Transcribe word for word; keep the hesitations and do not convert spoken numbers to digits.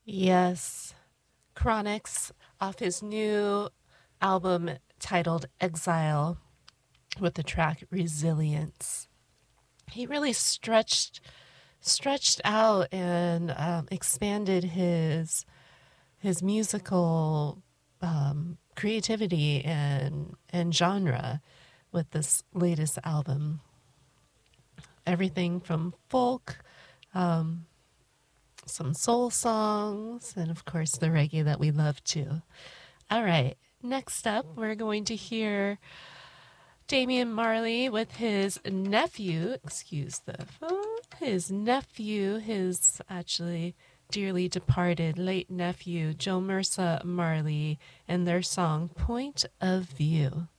Yes, Chronix off his new album titled Exile with the track Resilience. He really stretched stretched out and um, expanded his his musical um, creativity and and genre with this latest album. Everything from folk, um, some soul songs, and of course the reggae that we love too. All right, next up, we're going to hear Damian Marley with his nephew, excuse the phone, his nephew, his actually dearly departed late nephew, Joe Mersa Marley, and their song Point of View.